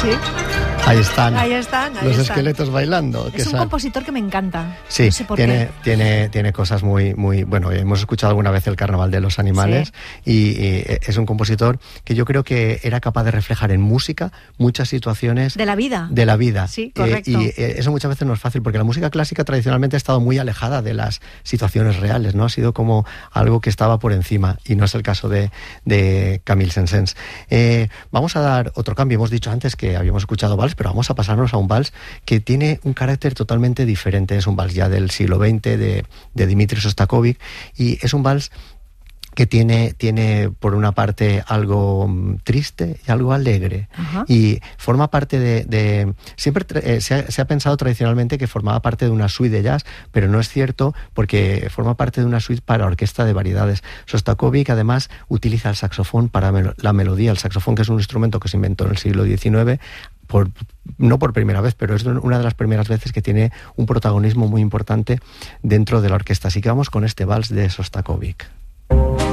Sí. Ahí están. Ahí están. Los esqueletos bailando. Es un compositor que me encanta. Sí, no sé por qué. Tiene cosas muy... Bueno, hemos escuchado alguna vez el Carnaval de los Animales, sí. y es un compositor que yo creo que era capaz de reflejar en música muchas situaciones... De la vida. De la vida. Sí, correcto. Y eso muchas veces no es fácil, porque la música clásica tradicionalmente ha estado muy alejada de las situaciones reales, ¿no? Ha sido como algo que estaba por encima, y no es el caso de Camille Saint-Saëns. Vamos a dar otro cambio. Hemos dicho antes que habíamos escuchado vals, pero vamos a pasarnos a un vals que tiene un carácter totalmente diferente. Es un vals ya del siglo XX de Dmitri Shostakovich, y es un vals que tiene por una parte algo triste y algo alegre. Uh-huh. Y forma parte de siempre se ha pensado tradicionalmente que formaba parte de una suite de jazz, pero no es cierto, porque forma parte de una suite para orquesta de variedades. Shostakovich además utiliza el saxofón para la melodía. El saxofón, que es un instrumento que se inventó en el siglo XIX, no por primera vez, pero es una de las primeras veces que tiene un protagonismo muy importante dentro de la orquesta. Así que vamos con este vals de Shostakovich.